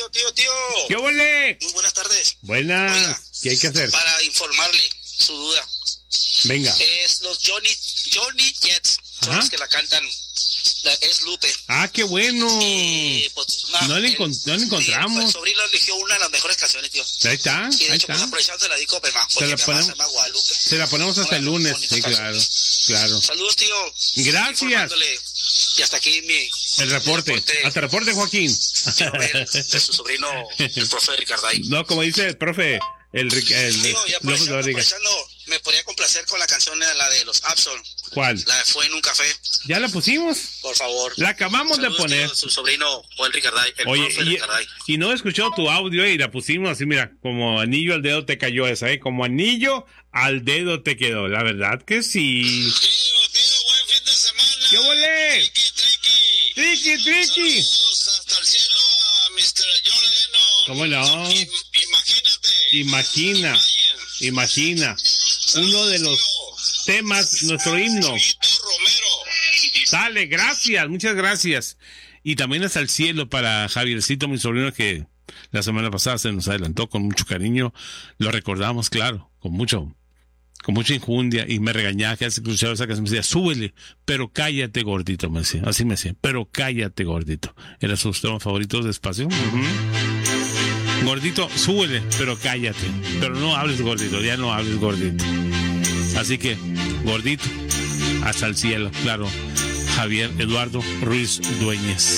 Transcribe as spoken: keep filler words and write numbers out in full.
tío, tío, tío. ¿Qué huele? Muy buenas tardes. Buenas. Oiga, ¿qué hay que hacer? Para informarle su duda. Venga. Es los Johnny, Johnny Jets. Son Ajá. los que la cantan. La, es Lupe. Ah, qué bueno. Y, pues, nah, no, le el, encont- no le encontramos. Sí, el sobrino eligió una de las mejores canciones, tío. Ahí está, Y de ahí hecho, está. pues aprovechando se la dedico a Pema. Se la, ponemos, se llama Guadalupe. se la ponemos hasta el lunes. Sí, claro, claro. Saludos, tío. Gracias. Y hasta aquí mi... El reporte. El reporte. Hasta el reporte, Joaquín. Tío, el, de su sobrino, el profe Ricarday. No, como dice el profe, el... el, el tío, y aprovechando, aprovechando, me podría complacer con la canción, la de los Absol. ¿Cuál? La de Fue en un café. ¿Ya la pusimos? Por favor. La acabamos Saludos, de poner. Tío, su sobrino, Joel Ricarday. El Oye, profe y, Ricarday. y no he escuchado tu audio y la pusimos así, mira, como anillo al dedo te cayó esa, ¿eh? Como anillo al dedo te quedó. La verdad que sí. Tío, tío, buen fin de semana. ¿Qué huele? Triqui, triqui. Triqui, triqui. Saludos hasta el cielo a mister John Lennon. ¿Cómo no? I, imagínate. Imagina. Imagina. Uno de los temas, nuestro himno. Sale, gracias, muchas gracias. Y también hasta el cielo para Javiercito, mi sobrino, que la semana pasada se nos adelantó con mucho cariño. Lo recordamos, claro, con mucho, con mucha injundia, y me regañaba que hace escuchaba esa canción, me decía, súbele, pero cállate, gordito, me decía, así me decía, pero cállate, gordito. Era sus temas favoritos de Espacio. Uh-huh. Gordito, súbele, pero cállate. Pero no hables, gordito, ya no hables, gordito. Así que, gordito, hasta el cielo, claro. Javier Eduardo Ruiz Dueñez.